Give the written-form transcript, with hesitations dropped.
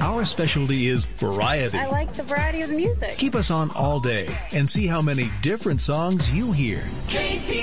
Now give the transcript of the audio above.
Our specialty is variety. I like the variety of the music. Keep us on all day and see how many different songs you hear. KP